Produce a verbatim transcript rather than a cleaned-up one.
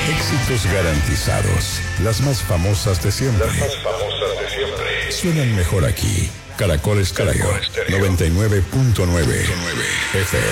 Éxitos garantizados. Las más famosas de siempre. Las más famosas de siempre. Suenan mejor aquí. Caracol Estéreo noventa y nueve punto nueve F M.